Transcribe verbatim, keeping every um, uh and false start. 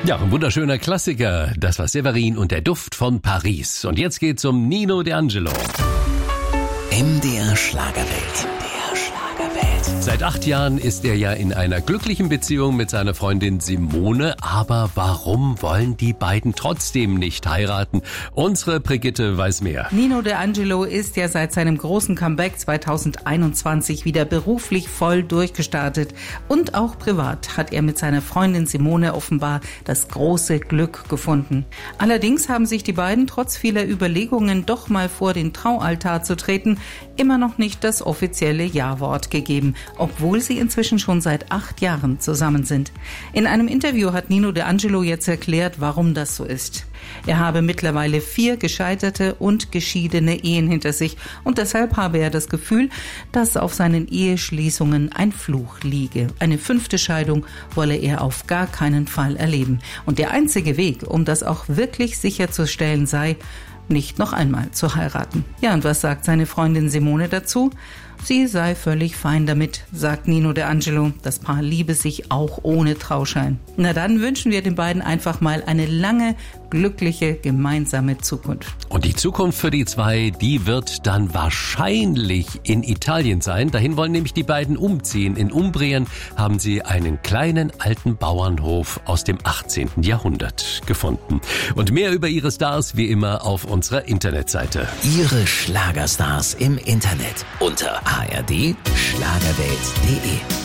Ja, ein wunderschöner Klassiker. Das war Severin und der Duft von Paris. Und jetzt geht's um Nino D'Angelo. M D R Schlagerwelt. Seit acht Jahren ist er ja in einer glücklichen Beziehung mit seiner Freundin Simone. Aber warum wollen die beiden trotzdem nicht heiraten? Unsere Brigitte weiß mehr. Nino D'Angelo ist ja seit seinem großen Comeback zweitausendeinundzwanzig wieder beruflich voll durchgestartet. Und auch privat hat er mit seiner Freundin Simone offenbar das große Glück gefunden. Allerdings haben sich die beiden trotz vieler Überlegungen, doch mal vor den Traualtar zu treten, immer noch nicht das offizielle Ja-Wort gegeben, obwohl sie inzwischen schon seit acht Jahren zusammen sind. In einem Interview hat Nino D'Angelo jetzt erklärt, warum das so ist. Er habe mittlerweile vier gescheiterte und geschiedene Ehen hinter sich und deshalb habe er das Gefühl, dass auf seinen Eheschließungen ein Fluch liege. Eine fünfte Scheidung wolle er auf gar keinen Fall erleben. Und der einzige Weg, um das auch wirklich sicherzustellen sei, nicht noch einmal zu heiraten. Ja, und was sagt seine Freundin Simone dazu? Sie sei völlig fein damit, sagt Nino D'Angelo. Das Paar liebe sich auch ohne Trauschein. Na dann wünschen wir den beiden einfach mal eine lange, glückliche, gemeinsame Zukunft. Und die Zukunft für die zwei, die wird dann wahrscheinlich in Italien sein. Dahin wollen nämlich die beiden umziehen. In Umbrien haben sie einen kleinen alten Bauernhof aus dem achtzehnten Jahrhundert gefunden. Und mehr über ihre Stars wie immer auf unserer Internetseite. Ihre Schlagerstars im Internet unter a r d schlagerwelt punkt d e.